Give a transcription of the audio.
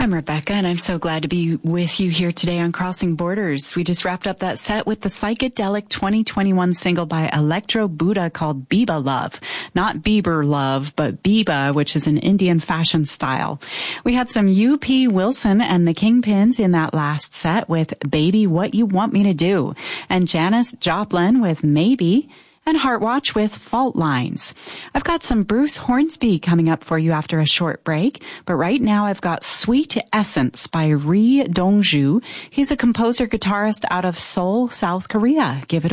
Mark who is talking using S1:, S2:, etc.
S1: I'm Rebecca, and I'm so glad to be with you here today on Crossing Borders. We just wrapped up that set with the psychedelic 2021 single by Electro Buddha called Biba Love. Not Bieber Love, but Biba, which is an Indian fashion style. We had some UP Wilson and the Kingpins in that last set with Baby What You Want Me to Do, and Janis Joplin with Maybe, and Heartwatch with Fault Lines. I've got some Bruce Hornsby coming up for you after a short break, but right now I've got Sweet Essence by Ri Dongju. He's a composer-guitarist out of Seoul, South Korea. Give it